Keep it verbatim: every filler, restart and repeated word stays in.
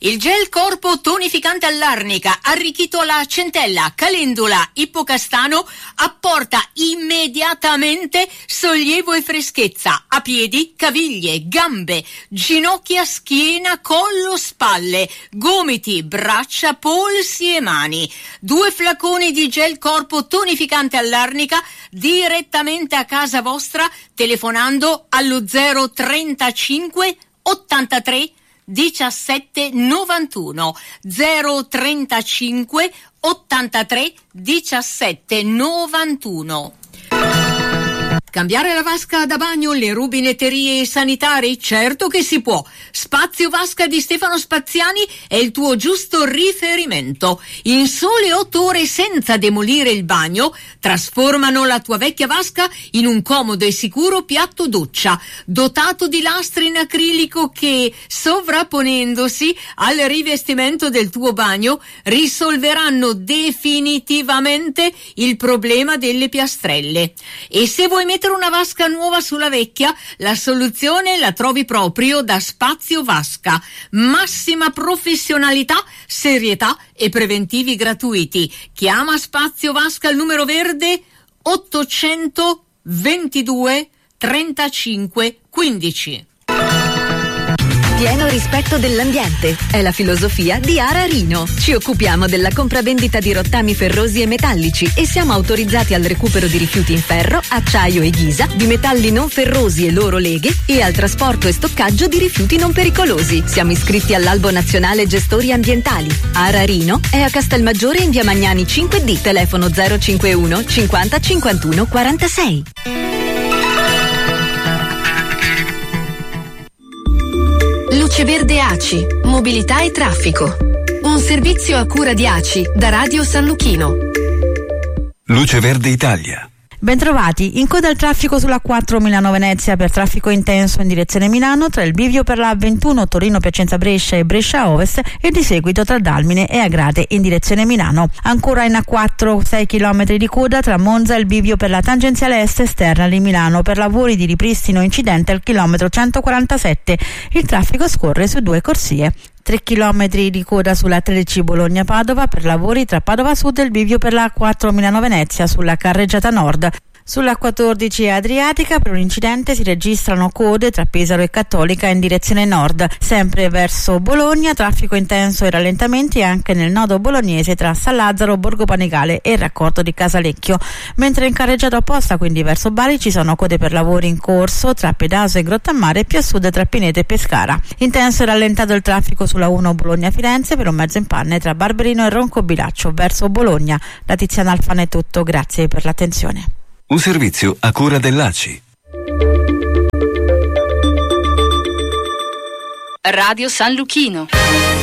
Il gel corpo tonificante all'arnica, arricchito alla centella, calendula, ippocastano, apporta immediatamente sollievo e freschezza a piedi, caviglie, gambe, ginocchia, schiena, collo, spalle, gomiti, braccia, polsi e mani. Due flaconi di gel corpo tonificante all'arnica direttamente a casa vostra telefonando allo zero trentacinque ottantatré diciassette novantuno zero trentacinque ottantatré diciassette novantuno. Cambiare la vasca da bagno, le rubinetterie sanitarie? Certo che si può. Spazio Vasca di Stefano Spaziani è il tuo giusto riferimento. In sole otto ore, senza demolire il bagno, trasformano la tua vecchia vasca in un comodo e sicuro piatto doccia, dotato di lastre in acrilico che, sovrapponendosi al rivestimento del tuo bagno, risolveranno definitivamente il problema delle piastrelle. E se vuoi mettere una vasca nuova sulla vecchia, la soluzione la trovi proprio da Spazio Vasca. Massima professionalità, serietà e preventivi gratuiti. Chiama Spazio Vasca al numero verde ottocentoventidue trentacinque quindici. Pieno rispetto dell'ambiente è la filosofia di Ara Rino. Ci occupiamo della compravendita di rottami ferrosi e metallici e siamo autorizzati al recupero di rifiuti in ferro, acciaio e ghisa, di metalli non ferrosi e loro leghe e al trasporto e stoccaggio di rifiuti non pericolosi. Siamo iscritti all'Albo Nazionale Gestori Ambientali. Ara Rino è a Castelmaggiore in via Magnani cinque D, telefono zero cinquantuno cinquanta cinquantuno quarantasei. Luce Verde A C I, mobilità e traffico. Un servizio a cura di A C I da Radio San Luchino. Luce Verde Italia. Bentrovati, in coda al traffico sulla quattro Milano-Venezia per traffico intenso in direzione Milano, tra il bivio per la ventuno Torino-Piacenza-Brescia e Brescia-Ovest e di seguito tra Dalmine e Agrate in direzione Milano. Ancora in A quattro sei chilometri di coda tra Monza e il bivio per la tangenziale est esterna di Milano per lavori di ripristino incidente al chilometro centoquarantasette. Il traffico scorre su due corsie. tre chilometri di coda sulla tredici Bologna-Padova per lavori tra Padova Sud e il bivio per la quattro Milano-Venezia sulla carreggiata nord. Sulla quattordici Adriatica per un incidente si registrano code tra Pesaro e Cattolica in direzione nord. Sempre verso Bologna, traffico intenso e rallentamenti anche nel nodo bolognese tra San Lazzaro, Borgo Panigale e il raccordo di Casalecchio. Mentre in carreggiata opposta, quindi verso Bari, ci sono code per lavori in corso tra Pedaso e Grottammare e più a sud tra Pineto e Pescara. Intenso e rallentato il traffico sulla uno Bologna-Firenze per un mezzo in panne tra Barberino e Roncobilaccio verso Bologna. Da Tiziana Alfano è tutto, grazie per l'attenzione. Un servizio a cura dell'A C I. Radio San Luchino.